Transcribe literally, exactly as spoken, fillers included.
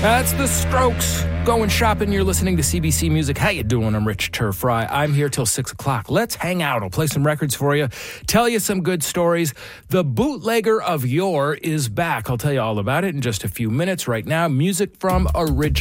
That's the Strokes. Going shopping, you're listening to C B C Music. How you doing? I'm Rich Turfry. I'm here till six o'clock. Let's hang out. I'll play some records for you, tell you some good stories. The bootlegger of yore is back. I'll tell you all about it in just a few minutes. Right now, music from Original.